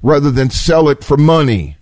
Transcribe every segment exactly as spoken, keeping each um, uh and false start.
rather than sell it for money.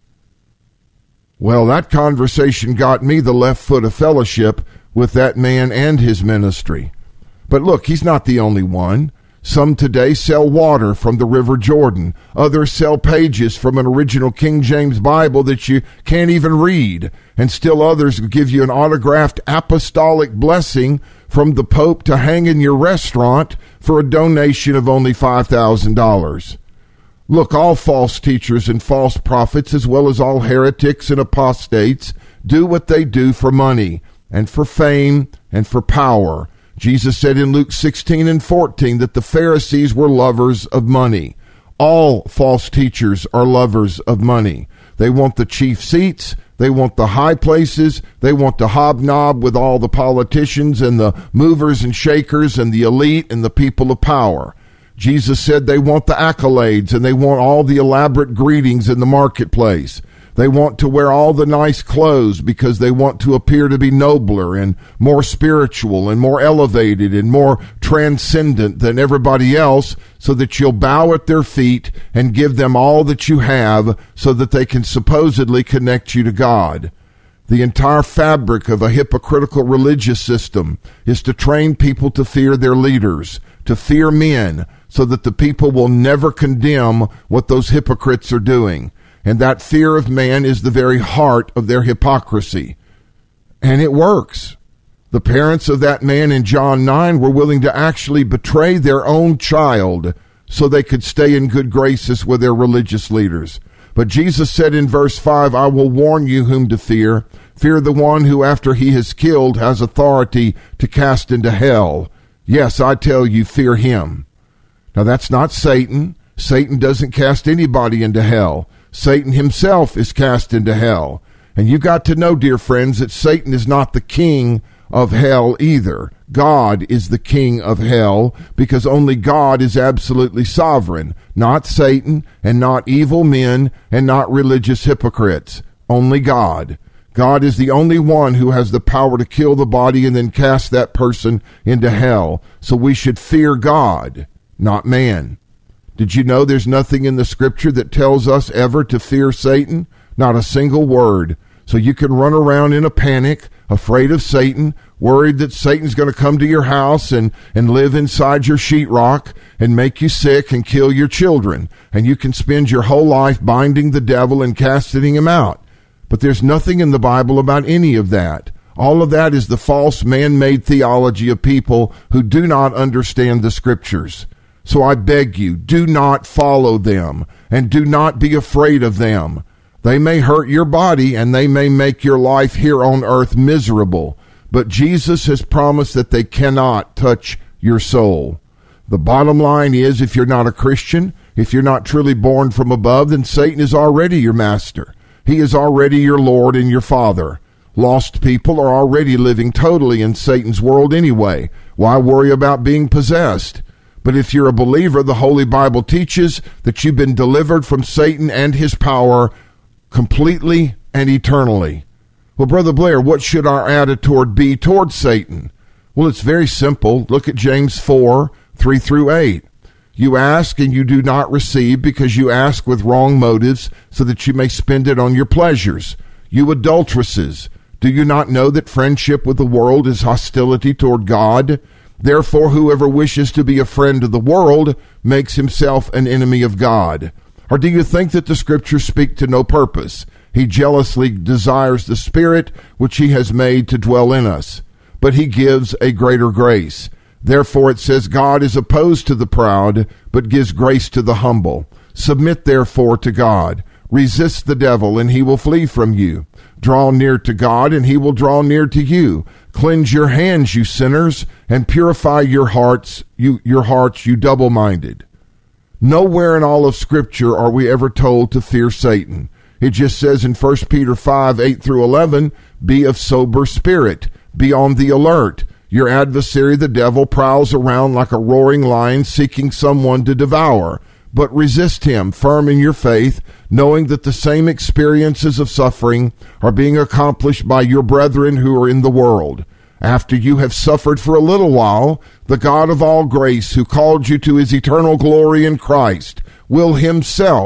Well, that conversation got me the left foot of fellowship with that man and his ministry. But look, he's not the only one. Some today sell water from the River Jordan. Others sell pages from an original King James Bible that you can't even read. And still others give you an autographed apostolic blessing from the Pope to hang in your restaurant for a donation of only five thousand dollars. Look, all false teachers and false prophets, as well as all heretics and apostates, do what they do for money and for fame and for power. Jesus said in Luke sixteen and fourteen that the Pharisees were lovers of money. All false teachers are lovers of money. They want the chief seats. They want the high places. They want to hobnob with all the politicians and the movers and shakers and the elite and the people of power. Jesus said they want the accolades and they want all the elaborate greetings in the marketplace. They want to wear all the nice clothes because they want to appear to be nobler and more spiritual and more elevated and more transcendent than everybody else, so that you'll bow at their feet and give them all that you have so that they can supposedly connect you to God. The entire fabric of a hypocritical religious system is to train people to fear their leaders, to fear men, so that the people will never condemn what those hypocrites are doing. And that fear of man is the very heart of their hypocrisy. And it works. The parents of that man in John nine were willing to actually betray their own child so they could stay in good graces with their religious leaders. But Jesus said in verse five, I will warn you whom to fear. Fear the one who after he has killed has authority to cast into hell. Yes, I tell you, fear him. Now that's not Satan. Satan doesn't cast anybody into hell. Satan himself is cast into hell. And you got to know, dear friends, that Satan is not the king of hell either. God is the king of hell, because only God is absolutely sovereign, not Satan and not evil men and not religious hypocrites. Only God. God is the only one who has the power to kill the body and then cast that person into hell. So we should fear God, not man. Did you know there's nothing in the scripture that tells us ever to fear Satan? Not a single word. So you can run around in a panic, afraid of Satan, worried that Satan's going to come to your house and, and live inside your sheetrock and make you sick and kill your children. And you can spend your whole life binding the devil and casting him out. But there's nothing in the Bible about any of that. All of that is the false man-made theology of people who do not understand the scriptures. So I beg you, do not follow them, and do not be afraid of them. They may hurt your body, and they may make your life here on earth miserable, but Jesus has promised that they cannot touch your soul. The bottom line is, if you're not a Christian, if you're not truly born from above, then Satan is already your master. He is already your Lord and your Father. Lost people are already living totally in Satan's world anyway. Why worry about being possessed? But if you're a believer, the Holy Bible teaches that you've been delivered from Satan and his power completely and eternally. Well, Brother Blair, what should our attitude be toward Satan? Well, it's very simple. Look at James four, three through eight. You ask and you do not receive because you ask with wrong motives so that you may spend it on your pleasures. You adulteresses, do you not know that friendship with the world is hostility toward God? Therefore, whoever wishes to be a friend of the world makes himself an enemy of God. Or do you think that the scriptures speak to no purpose? He jealously desires the Spirit which he has made to dwell in us, but he gives a greater grace. Therefore it says, God is opposed to the proud, but gives grace to the humble. Submit therefore to God. Resist the devil, and he will flee from you. Draw near to God, and he will draw near to you. Cleanse your hands, you sinners, and purify your hearts, you your hearts, you double-minded. Nowhere in all of Scripture are we ever told to fear Satan. It just says in First Peter five, eight through eleven, be of sober spirit, be on the alert. Your adversary, the devil, prowls around like a roaring lion seeking someone to devour. But resist him, firm in your faith, knowing that the same experiences of suffering are being accomplished by your brethren who are in the world. After you have suffered for a little while, the God of all grace, who called you to his eternal glory in Christ, will himself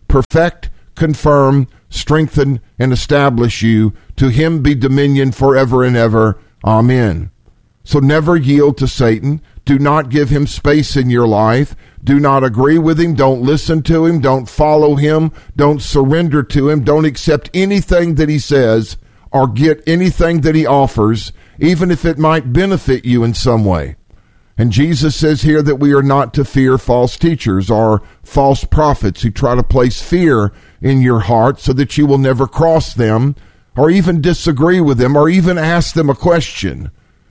perfect, confirm, strengthen, and establish you. To him be dominion forever and ever. Amen. So never yield to Satan. Do not give him space in your life. Do not agree with him. Don't listen to him. Don't follow him. Don't surrender to him. Don't accept anything that he says or get anything that he offers, even if it might benefit you in some way. And Jesus says here that we are not to fear false teachers or false prophets who try to place fear in your heart so that you will never cross them or even disagree with them or even ask them a question.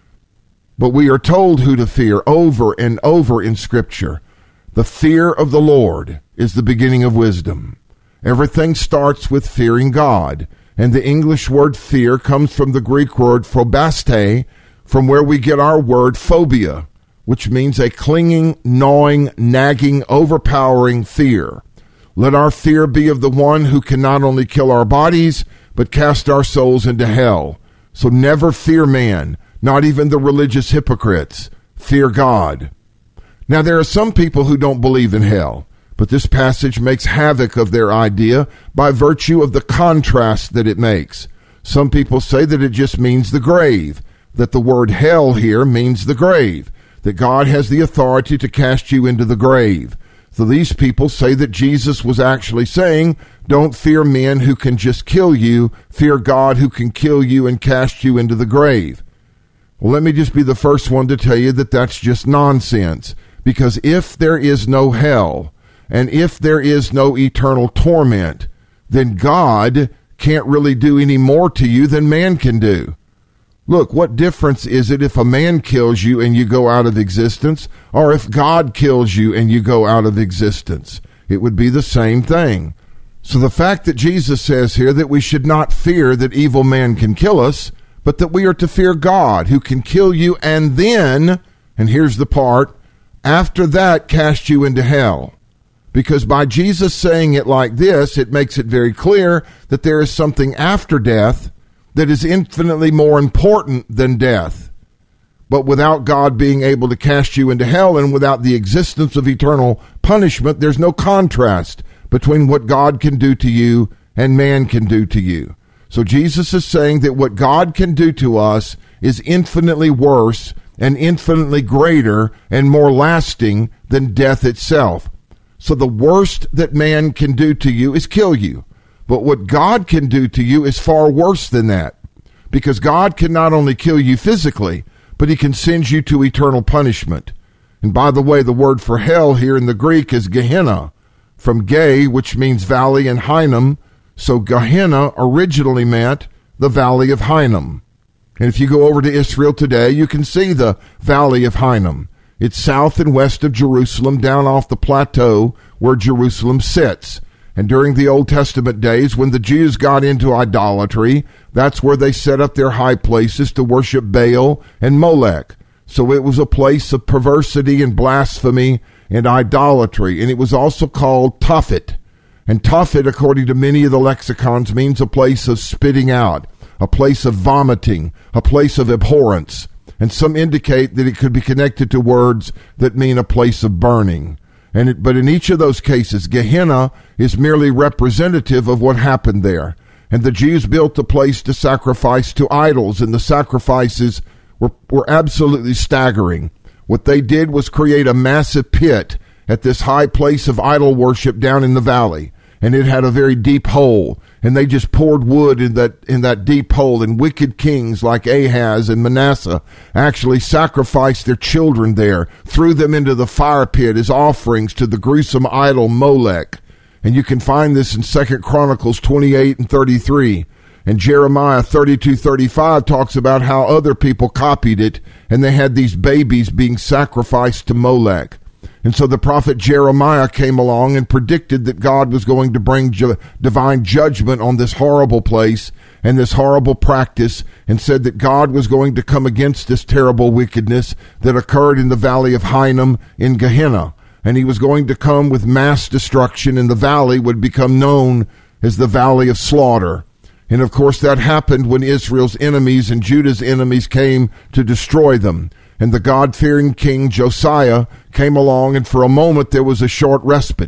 But we are told who to fear over and over in Scripture. The fear of the Lord is the beginning of wisdom. Everything starts with fearing God. And the English word fear comes from the Greek word phobaste, from where we get our word phobia, which means a clinging, gnawing, nagging, overpowering fear. Let our fear be of the one who can not only kill our bodies, but cast our souls into hell. So never fear man, not even the religious hypocrites. Fear God. Now, there are some people who don't believe in hell, but this passage makes havoc of their idea by virtue of the contrast that it makes. Some people say that it just means the grave, that the word hell here means the grave, that God has the authority to cast you into the grave. So these people say that Jesus was actually saying, don't fear men who can just kill you, fear God who can kill you and cast you into the grave. Well, let me just be the first one to tell you that that's just nonsense, because if there is no hell, and if there is no eternal torment, then God can't really do any more to you than man can do. Look, what difference is it if a man kills you and you go out of existence, or if God kills you and you go out of existence? It would be the same thing. So the fact that Jesus says here that we should not fear that evil man can kill us, but that we are to fear God who can kill you and then, and here's the part, after that cast you into hell. Because by Jesus saying it like this, it makes it very clear that there is something after death that is infinitely more important than death. But without God being able to cast you into hell and without the existence of eternal punishment, there's no contrast between what God can do to you and man can do to you. So Jesus is saying that what God can do to us is infinitely worse and infinitely greater and more lasting than death itself. So the worst that man can do to you is kill you. But what God can do to you is far worse than that. Because God can not only kill you physically, but he can send you to eternal punishment. And by the way, the word for hell here in the Greek is Gehenna, from Ge, which means valley, and Hinnom. So Gehenna originally meant the valley of Hinnom. And if you go over to Israel today, you can see the valley of Hinnom. It's south and west of Jerusalem, down off the plateau where Jerusalem sits. And during the Old Testament days, when the Jews got into idolatry, that's where they set up their high places to worship Baal and Molech. So it was a place of perversity and blasphemy and idolatry. And it was also called Tophet. And Tophet, according to many of the lexicons, means a place of spitting out, a place of vomiting, a place of abhorrence. And some indicate that it could be connected to words that mean a place of burning. And it, but in each of those cases, Gehenna is merely representative of what happened there. And the Jews built a place to sacrifice to idols, and the sacrifices were, were absolutely staggering. What they did was create a massive pit at this high place of idol worship down in the valley. And it had a very deep hole, and they just poured wood in that in that deep hole, and wicked kings like Ahaz and Manasseh actually sacrificed their children there, threw them into the fire pit as offerings to the gruesome idol Molech. And you can find this in Second Chronicles twenty-eight and thirty-three. And Jeremiah thirty-two thirty-five talks about how other people copied it, and they had these babies being sacrificed to Molech. And so the prophet Jeremiah came along and predicted that God was going to bring ju- divine judgment on this horrible place and this horrible practice, and said that God was going to come against this terrible wickedness that occurred in the valley of Hinnom in Gehenna. And he was going to come with mass destruction, and the valley would become known as the Valley of Slaughter. And of course that happened when Israel's enemies and Judah's enemies came to destroy them. And the God-fearing king Josiah came along, and for a moment there was a short respite.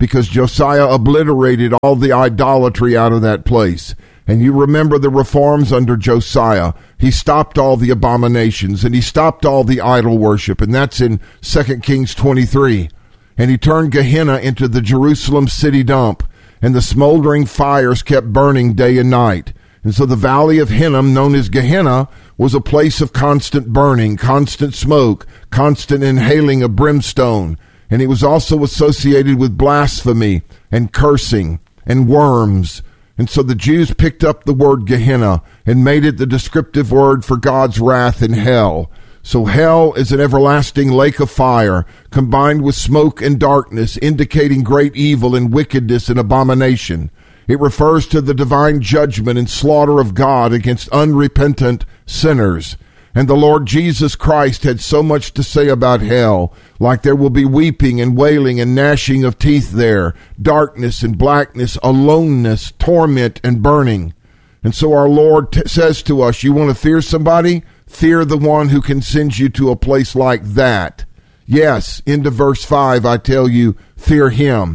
because Josiah obliterated all the idolatry out of that place. And you remember the reforms under Josiah. He stopped all the abominations, and he stopped all the idol worship, and that's in Second Kings twenty-three. And he turned Gehenna into the Jerusalem city dump, and the smoldering fires kept burning day and night. And so the valley of Hinnom, known as Gehenna, was a place of constant burning, constant smoke, constant inhaling of brimstone. And it was also associated with blasphemy and cursing and worms. And so the Jews picked up the word Gehenna and made it the descriptive word for God's wrath in hell. So hell is an everlasting lake of fire, combined with smoke and darkness, indicating great evil and wickedness and abomination. It refers to the divine judgment and slaughter of God against unrepentant sinners. And the Lord Jesus Christ had so much to say about hell, like there will be weeping and wailing and gnashing of teeth there, darkness and blackness, aloneness, torment and burning. And so our Lord t- says to us, you want to fear somebody? Fear the one who can send you to a place like that. Yes, into verse five, I tell you, fear him.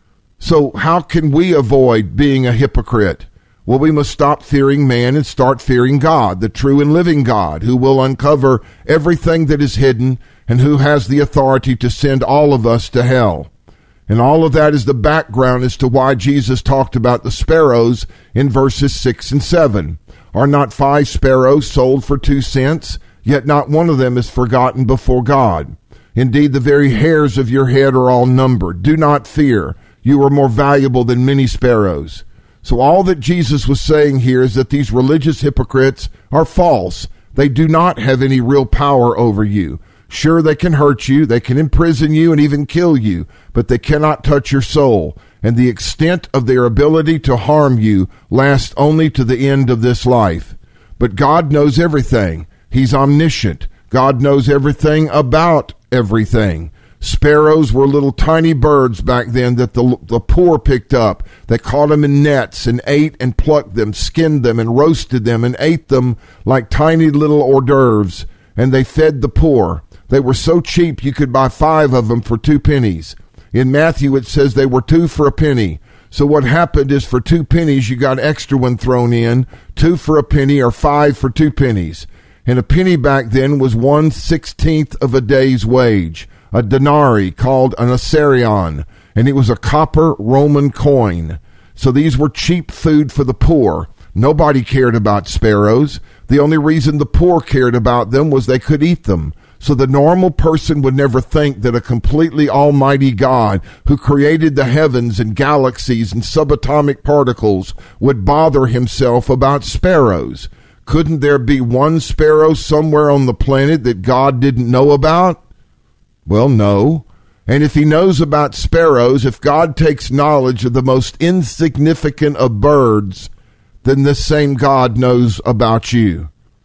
So how can we avoid being a hypocrite? Well, we must stop fearing man and start fearing God, the true and living God, who will uncover everything that is hidden and who has the authority to send all of us to hell. And all of that is the background as to why Jesus talked about the sparrows in verses six and seven. Are not five sparrows sold for two cents? Yet not one of them is forgotten before God. Indeed, the very hairs of your head are all numbered. Do not fear. You are more valuable than many sparrows. So all that Jesus was saying here is that these religious hypocrites are false. They do not have any real power over you. Sure, they can hurt you, they can imprison you and even kill you, but they cannot touch your soul. And the extent of their ability to harm you lasts only to the end of this life. But God knows everything. He's omniscient. God knows everything about everything. Sparrows were little tiny birds back then that the, the poor picked up. They caught them in nets and ate and plucked them, skinned them and roasted them and ate them like tiny little hors d'oeuvres. And they fed the poor. They were so cheap you could buy five of them for two pennies. In Matthew it says they were two for a penny. So what happened is for two pennies you got extra one thrown in, two for a penny or five for two pennies. And a penny back then was one sixteenth of a day's wage. A denarii called an assarion, and it was a copper Roman coin. So these were cheap food for the poor. Nobody cared about sparrows. The only reason the poor cared about them was they could eat them. So the normal person would never think that a completely almighty God who created the heavens and galaxies and subatomic particles would bother himself about sparrows. Couldn't there be one sparrow somewhere on the planet that God didn't know about? Well, no. And if he knows about sparrows, if God takes knowledge of the most insignificant of birds, then this same God knows about you.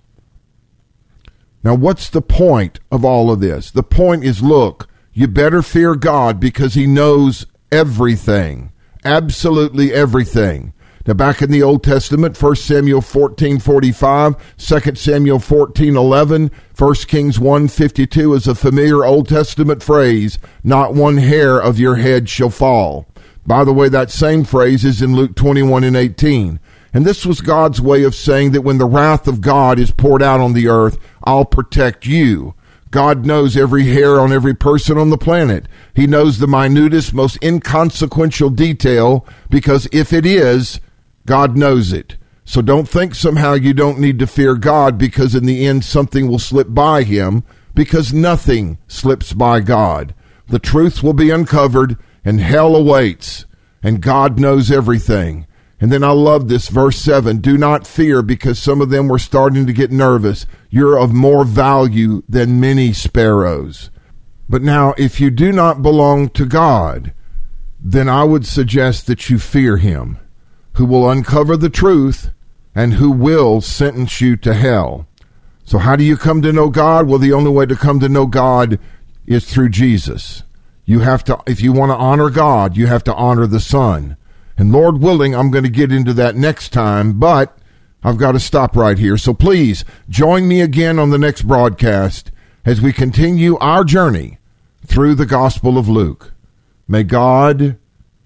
Now, what's the point of all of this? The point is, look, you better fear God because he knows everything, absolutely everything. Now, back in the Old Testament, First Samuel fourteen forty-five, Second Samuel fourteen eleven, First Kings one fifty-two is a familiar Old Testament phrase, not one hair of your head shall fall. By the way, that same phrase is in Luke twenty-one and eighteen. And this was God's way of saying that when the wrath of God is poured out on the earth, I'll protect you. God knows every hair on every person on the planet. He knows the minutest, most inconsequential detail, because if it is, God knows it. So don't think somehow you don't need to fear God because in the end something will slip by him, because nothing slips by God. The truth will be uncovered and hell awaits, and God knows everything. And then I love this, verse seven, do not fear, because some of them were starting to get nervous. You're of more value than many sparrows. But now, if you do not belong to God, then I would suggest that you fear him, who will uncover the truth and who will sentence you to hell. So how do you come to know God? Well, the only way to come to know God is through Jesus. You have to, if you want to honor God, you have to honor the Son. And Lord willing, I'm going to get into that next time, but I've got to stop right here. So please join me again on the next broadcast as we continue our journey through the Gospel of Luke. May God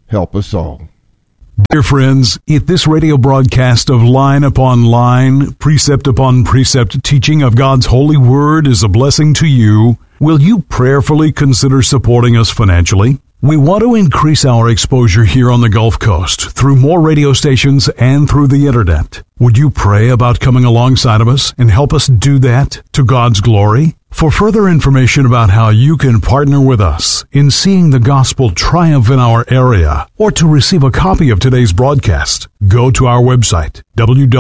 help us all. Dear friends, if this radio broadcast of line upon line, precept upon precept teaching of God's holy word is a blessing to you, will you prayerfully consider supporting us financially? We want to increase our exposure here on the Gulf Coast through more radio stations and through the internet. Would you pray about coming alongside of us and help us do that to God's glory? For further information about how you can partner with us in seeing the gospel triumph in our area, or to receive a copy of today's broadcast, go to our website, w w w